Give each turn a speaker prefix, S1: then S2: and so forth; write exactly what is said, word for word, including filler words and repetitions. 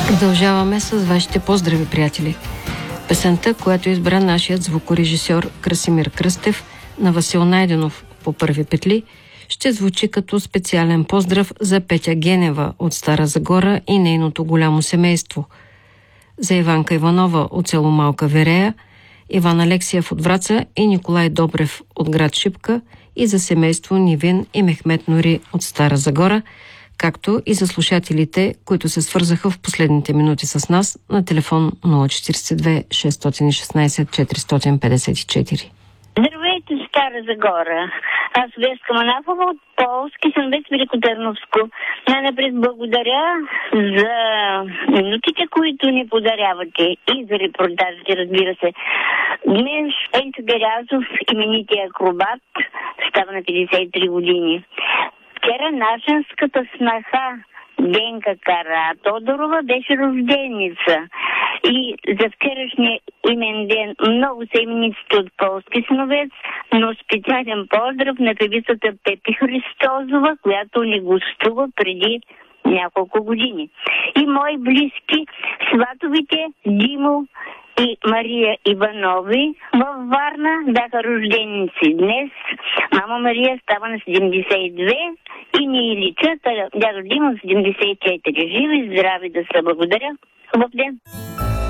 S1: Продължаваме с вашите поздрави, приятели. Песента, която избра нашият звукорежисьор Красимир Кръстев на Васил Найденов по първи петли, ще звучи като специален поздрав за Петя Генева от Стара Загора и нейното голямо семейство, за Иванка Иванова от село Малка Верея, Иван Алексиев от Враца и Николай Добрев от град Шипка, и за семейство Нивин и Мехмет Нури от Стара Загора, както и за слушателите, които се свързаха в последните минути с нас на телефон нула четиридесет и две шестстотин и шестнадесет четиристотин петдесет и четири.
S2: Здравейте, Стара Загора. Аз Веска Манафова от Полски съм без Великотърновско. Най-напред благодаря за минутите, които ни подарявате и за репортажите, разбира се. Днес Енчо Герязов, именития акробат, става на петдесет и три години. Вчера нашенската снаха Денка Кара Тодорова беше рожденица. И за вчерашния имен ден много са имениците от полски синовец, но специален поздрав на певицата Пепи Христозова, която ни гостува преди няколко години. И мои близки, сватовите Димо и Мария Иванови във Варна бяха рожденици. Днес мама Мария става на седемдесет и две и ни личат, дядо Димо седемдесет и четири. Живи и здрави да са. Благодаря. Хубав ден.